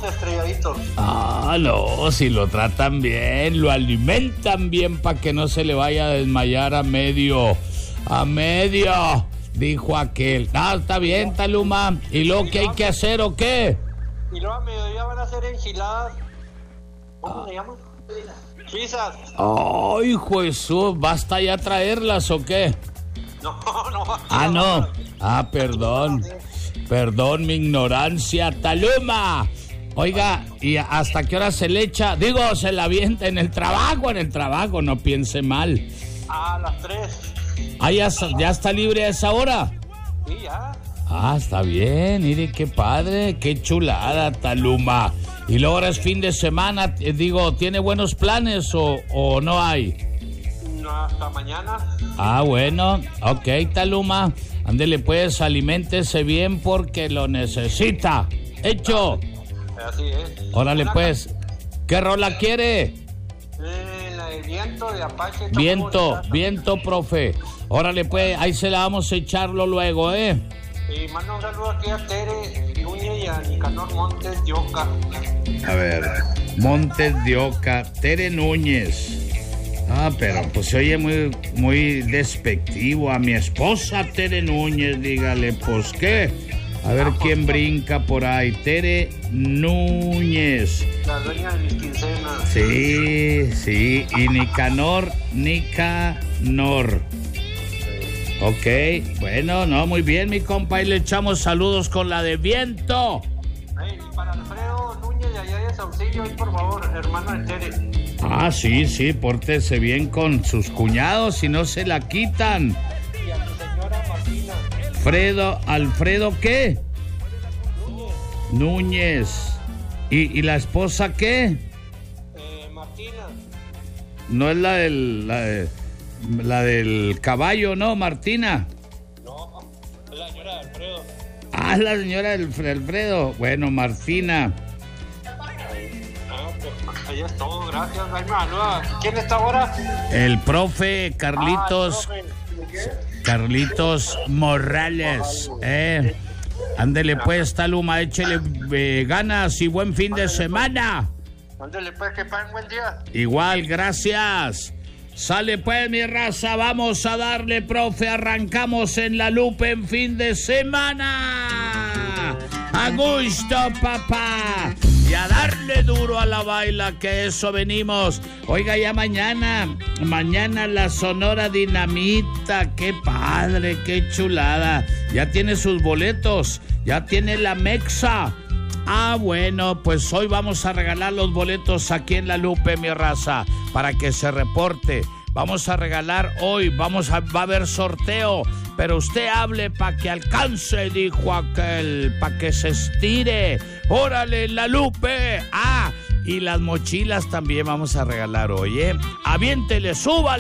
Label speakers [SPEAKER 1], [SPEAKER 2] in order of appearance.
[SPEAKER 1] todos estrelladitos.
[SPEAKER 2] Ah, no, si lo tratan bien, lo alimentan bien para que no se le vaya a desmayar a medio, dijo aquel. Ah, está bien, Taluma. ¿Y luego qué hay que hacer o qué?
[SPEAKER 1] Y luego a mediodía van a hacer enchiladas. ¿Cómo se llaman? Suizas.
[SPEAKER 2] Ay, Jesús, ¿basta ya traerlas o qué?
[SPEAKER 1] No.
[SPEAKER 2] Ah, no. Ah, perdón, mi ignorancia, Taluma. Oiga, ¿y hasta qué hora se le echa? Digo, se la avienta en el trabajo, no piense mal.
[SPEAKER 1] A las 3.
[SPEAKER 2] Ah, ¿ya está libre a esa hora?
[SPEAKER 1] Sí, ya.
[SPEAKER 2] Ah, está bien, mire qué padre, qué chulada, Taluma. Y luego ahora es fin de semana, ¿tiene buenos planes o no hay?
[SPEAKER 1] No, hasta mañana.
[SPEAKER 2] Ah, bueno, ok, Taluma. Ándele pues, aliméntese bien porque lo necesita. Hecho.
[SPEAKER 1] Así es.
[SPEAKER 2] Órale pues, ¿qué rola quiere?
[SPEAKER 1] La de Viento de Apache.
[SPEAKER 2] Viento, profe. Órale pues, ahí se la vamos a echarlo luego,
[SPEAKER 1] Y mando un saludo aquí a Tere Núñez y a Nicanor Montes de Oca.
[SPEAKER 2] A ver, Montes de Oca, Tere Núñez. Ah, pero pues se oye muy despectivo. A mi esposa Tere Núñez, dígale, pues qué. A ver quién brinca por ahí. Tere Núñez.
[SPEAKER 1] La dueña de mis quincenas.
[SPEAKER 2] Sí. Y Nicanor. Ok, bueno, no, muy bien, mi compa. Ahí le echamos saludos con la de Viento.
[SPEAKER 1] Y para Alfredo Núñez de allá de Saucillo, por favor, hermano de Tere.
[SPEAKER 2] Ah, sí, pórtese bien con sus cuñados, si no se la quitan.
[SPEAKER 1] Y a mi señora Martina.
[SPEAKER 2] ¿Alfredo qué? Núñez. ¿Y la esposa qué?
[SPEAKER 1] Martina.
[SPEAKER 2] No es la del caballo, ¿no, Martina?
[SPEAKER 1] No, es la señora de Alfredo.
[SPEAKER 2] Ah, la señora del Alfredo. Bueno, Martina.
[SPEAKER 1] Pues allá es todo, gracias. Ay, saluda. ¿Quién está ahora?
[SPEAKER 2] El profe Carlitos.
[SPEAKER 1] El profe.
[SPEAKER 2] Carlitos Morales. Ándele pues, Taluma, échele ganas y buen fin de semana.
[SPEAKER 1] Ándele pues, que pasen buen día.
[SPEAKER 2] Igual, gracias. Sale pues, mi raza, vamos a darle, profe. Arrancamos en La Lupe en fin de semana. A gusto, papá. Y a darle duro a la baila, que eso venimos. Oiga, ya mañana la Sonora Dinamita. Qué padre, qué chulada. Ya tiene sus boletos, ya tiene la Mexa. Ah, bueno, pues hoy vamos a regalar los boletos aquí en La Lupe, mi raza, para que se reporte. Vamos a regalar hoy, va a haber sorteo, pero usted hable para que alcance, dijo aquel, para que se estire. ¡Órale, La Lupe! Ah, y las mochilas también vamos a regalar hoy, Aviéntele, súbale.